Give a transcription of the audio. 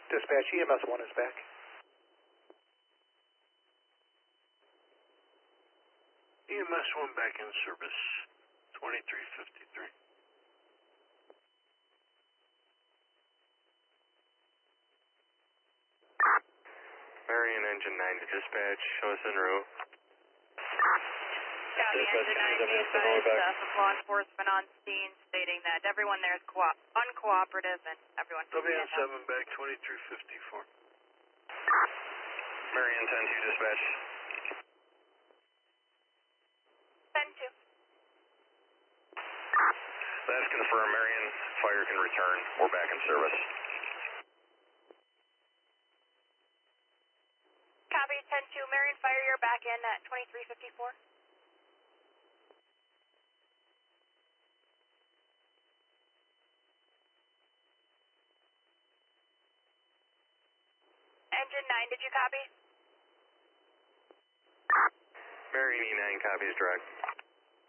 Dispatch, EMS 1 is back. EMS 1 back in service, 2353. Marion Engine 9 to dispatch, show us en route. Copy, Engine 9 be advised of law enforcement on scene stating that everyone there is uncooperative and everyone can WN stand up. 7 back, 2354. Marion 10 to dispatch. 10-2. That's confirmed. Marion, fire can return. We're back in service. Copy, 10-2. Marion Fire, you're back in at 2354. Engine 9, did you copy? Marion E9 copies direct.